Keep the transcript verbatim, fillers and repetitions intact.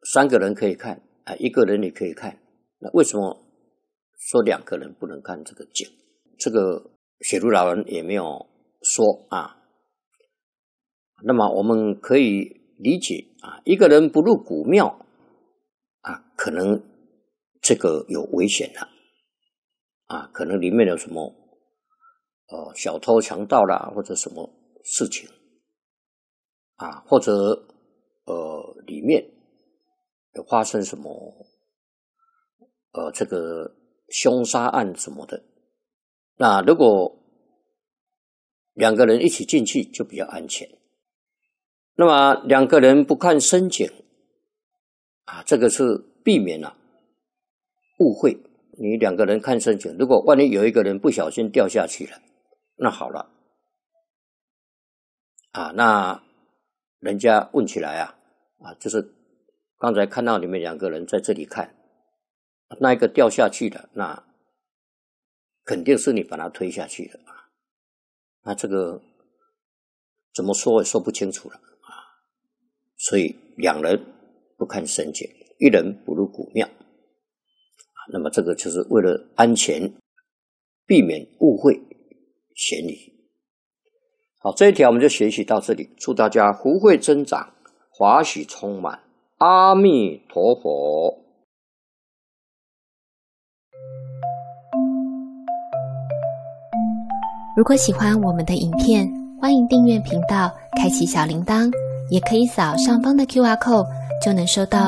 三个人可以看啊，一个人也可以看，那为什么说两个人不能看这个景？这个雪如老人也没有说啊。那么我们可以理解啊，一个人不入古庙啊，可能这个有危险了啊，可能里面有什么呃小偷强盗啦，或者什么事情啊，或者呃里面有发生什么呃这个凶杀案什么的。那如果两个人一起进去就比较安全。那么两个人不看深井啊，这个是避免了误会。你两个人看深井，如果万一有一个人不小心掉下去了，那好了啊，那人家问起来啊啊，就是刚才看到你们两个人在这里看，那一个掉下去了，那肯定是你把他推下去的啊，那这个怎么说也说不清楚了。所以两人不看深井，一人不入古庙。那么这个就是为了安全，避免误会嫌疑。好，这一条我们就学习到这里，祝大家福慧增长，华喜充满，阿弥陀佛。 如果喜欢我们的影片，欢迎订阅频道，开启小铃铛，也可以扫上方的 Q R code， 就能收到